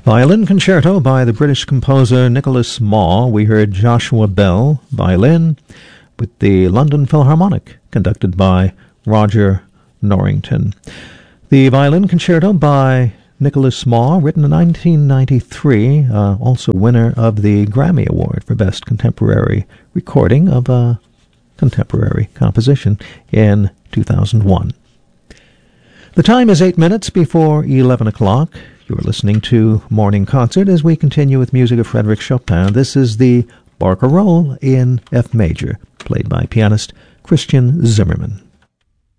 Violin Concerto by the British composer Nicholas Maw. We heard Joshua Bell, violin, with the London Philharmonic, conducted by Roger Norrington. The Violin Concerto by Nicholas Maw, written in 1993, also winner of the Grammy Award for Best Contemporary Recording of a Contemporary Composition in 2001. The time is 8 minutes before 11 o'clock. You're listening to Morning Concert as we continue with music of Frédéric Chopin. This is the Barcarolle in F major, played by pianist Christian Zimmermann.